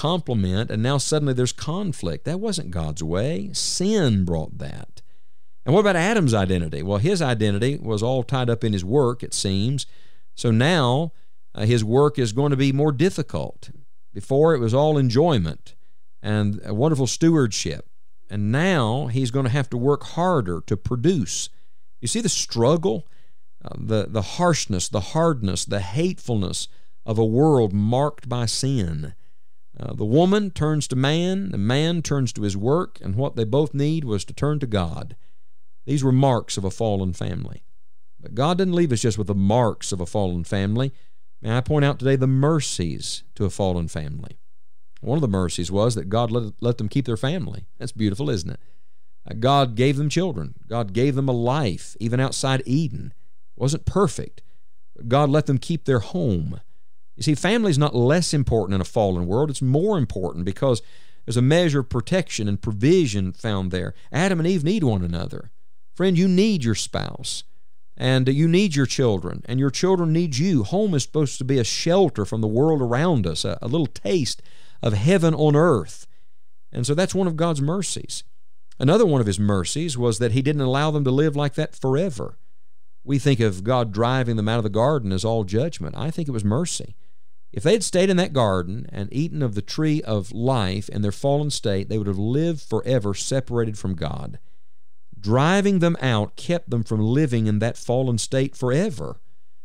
complement, and now suddenly there's conflict. That wasn't God's way. Sin brought that. And what about Adam's identity? Well, his identity was all tied up in his work, it seems. So now his work is going to be more difficult. Before, it was all enjoyment and a wonderful stewardship. And now he's going to have to work harder to produce. You see the struggle, the harshness, the hardness, the hatefulness of a world marked by sin. The woman turns to man, the man turns to his work, and what they both need was to turn to God. These were marks of a fallen family. But God didn't leave us just with the marks of a fallen family. May I point out today the mercies to a fallen family. One of the mercies was that God let them keep their family. That's beautiful, isn't it? God gave them children. God gave them a life, even outside Eden. It wasn't perfect, but God let them keep their home. You see, family is not less important in a fallen world. It's more important because there's a measure of protection and provision found there. Adam and Eve need one another. Friend, you need your spouse, and you need your children, and your children need you. Home is supposed to be a shelter from the world around us, a little taste of heaven on earth. And so that's one of God's mercies. Another one of his mercies was that he didn't allow them to live like that forever. We think of God driving them out of the garden as all judgment. I think it was mercy. If they had stayed in that garden and eaten of the tree of life in their fallen state, they would have lived forever separated from God. Driving them out kept them from living in that fallen state forever.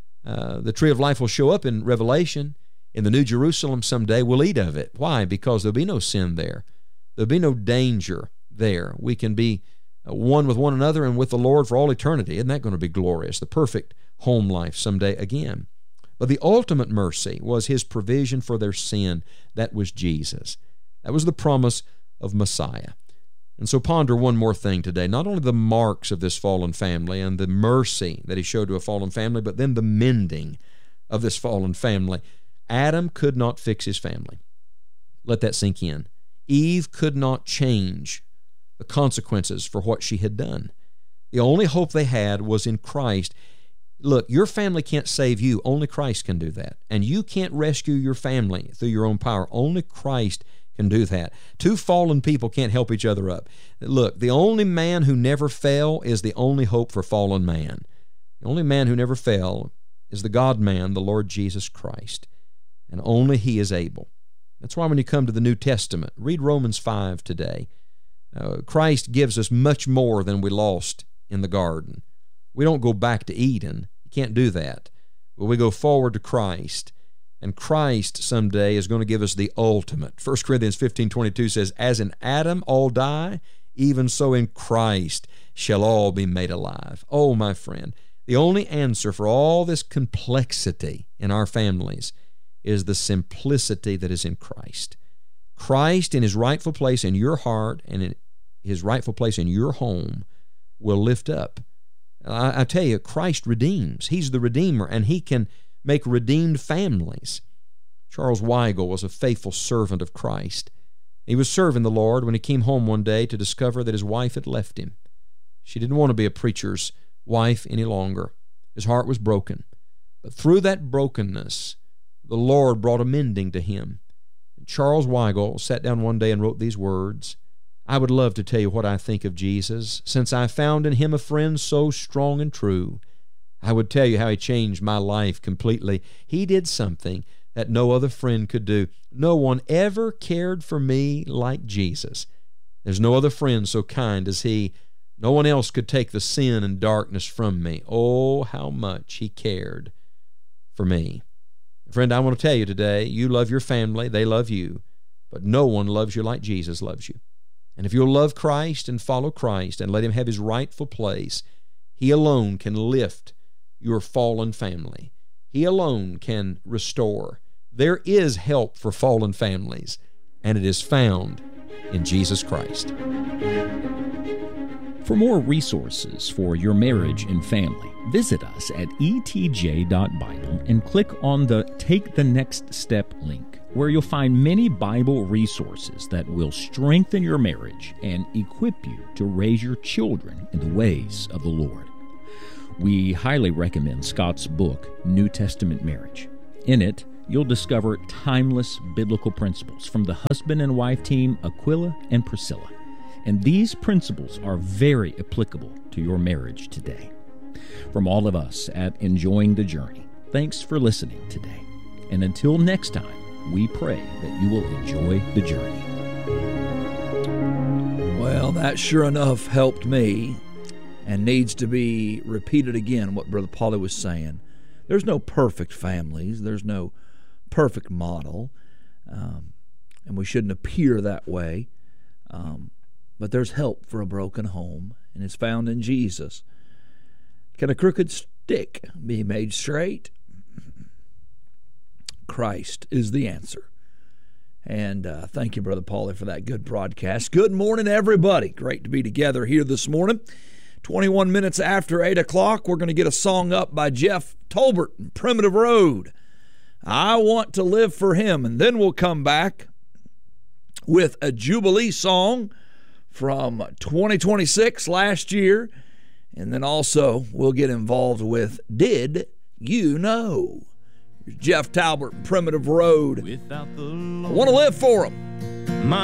The tree of life will show up in Revelation. In the New Jerusalem someday, we'll eat of it. Why? Because there'll be no sin there. There'll be no danger there. We can be one with one another and with the Lord for all eternity. Isn't that going to be glorious? The perfect home life someday again. But the ultimate mercy was his provision for their sin. That was Jesus. That was the promise of Messiah. And so ponder one more thing today. Not only the marks of this fallen family and the mercy that he showed to a fallen family, but then the mending of this fallen family. Adam could not fix his family. Let that sink in. Eve could not change the consequences for what she had done. The only hope they had was in Christ. Look, your family can't save you. Only Christ can do that. And you can't rescue your family through your own power. Only Christ can do that. Two fallen people can't help each other up. Look, the only man who never fell is the only hope for fallen man. The only man who never fell is the God-man, the Lord Jesus Christ. And only he is able. That's why when you come to the New Testament, read Romans 5 today. Christ gives us much more than we lost in the garden. We don't go back to Eden. You can't do that. But we go forward to Christ. And Christ someday is going to give us the ultimate. 1 Corinthians 15:22 says, as in Adam all die, even so in Christ shall all be made alive. Oh, my friend, the only answer for all this complexity in our families is the simplicity that is in Christ. Christ in his rightful place in your heart and in his rightful place in your home will lift up. I tell you, Christ redeems. He's the Redeemer, and he can make redeemed families. Charles Weigel was a faithful servant of Christ. He was serving the Lord when he came home one day to discover that his wife had left him. She didn't want to be a preacher's wife any longer. His heart was broken. But through that brokenness, the Lord brought a mending to him. And Charles Weigel sat down one day and wrote these words, I would love to tell you what I think of Jesus, since I found in him a friend so strong and true. I would tell you how he changed my life completely. He did something that no other friend could do. No one ever cared for me like Jesus. There's no other friend so kind as he. No one else could take the sin and darkness from me. Oh, how much he cared for me. Friend, I want to tell you today, you love your family, they love you, but no one loves you like Jesus loves you. And if you'll love Christ and follow Christ and let him have his rightful place, he alone can lift your fallen family. He alone can restore. There is help for fallen families, and it is found in Jesus Christ. For more resources for your marriage and family, visit us at etj.bible and click on the Take the Next Step link, where you'll find many Bible resources that will strengthen your marriage and equip you to raise your children in the ways of the Lord. We highly recommend Scott's book, New Testament Marriage. In it, you'll discover timeless biblical principles from the husband and wife team Aquila and Priscilla. And these principles are very applicable to your marriage today. From all of us at Enjoying the Journey, thanks for listening today. And until next time, we pray that you will enjoy the journey. Well, that sure enough helped me, and needs to be repeated again, what Brother Paulie was saying. There's no perfect families. There's no perfect model, and we shouldn't appear that way. But there's help for a broken home, and it's found in Jesus. Can a crooked stick be made straight? Christ is the answer. And thank you, Brother Paulie, for that good broadcast. Good morning, everybody. Great to be together here this morning. 21 minutes after 8 o'clock, we're going to get a song up by Jeff Tolbert and Primitive Road. I Want to Live for Him. And then we'll come back with a Jubilee song from 2026, last year. And then also we'll get involved with Did You Know? Jeff Talbert, Primitive Road. I want to live for Him.